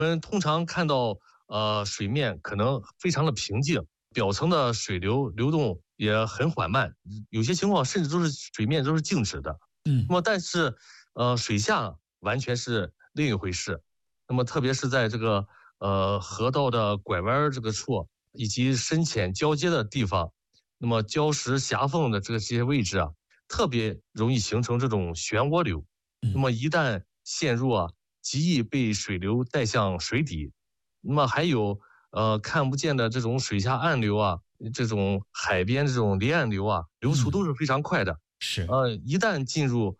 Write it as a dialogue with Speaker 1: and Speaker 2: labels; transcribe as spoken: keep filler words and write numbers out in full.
Speaker 1: 我们通常看到，呃，水面可能非常的平静，表层的水流流动也很缓慢，有些情况甚至都是水面都是静止的。
Speaker 2: 嗯
Speaker 1: 那么，但是，呃，水下完全是另一回事。那么，特别是在这个呃河道的拐弯这个处，以及深浅交接的地方，那么礁石狭缝的这些位置啊，特别容易形成这种漩涡流。那
Speaker 2: 嗯
Speaker 1: 么一旦陷入啊，极易被水流带向水底。那么还有呃看不见的这种水下暗流啊，这种海边这种离岸流啊，流速
Speaker 2: 嗯，
Speaker 1: 都是非常快的。
Speaker 2: 是，
Speaker 1: 呃，一旦进入